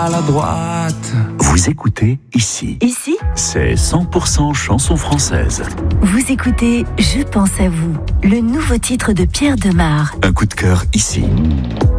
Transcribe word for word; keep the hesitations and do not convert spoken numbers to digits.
À la droite. Vous écoutez ici. Ici, C'est cent pour cent chanson française. vous écoutez Je pense à vous, le nouveau titre de Pierre Demar. Un coup de cœur ici.